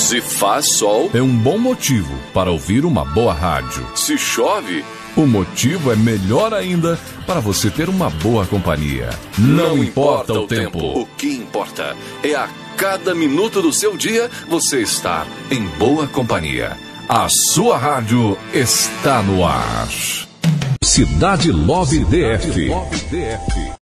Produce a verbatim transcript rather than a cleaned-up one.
Se faz sol, é um bom motivo para ouvir uma boa rádio. Se chove, o motivo é melhor ainda para você ter uma boa companhia. Não, Não importa, importa o tempo. tempo. O que importa é a cada minuto do seu dia você estar em boa companhia. A sua rádio está no ar. Cidade Love D F.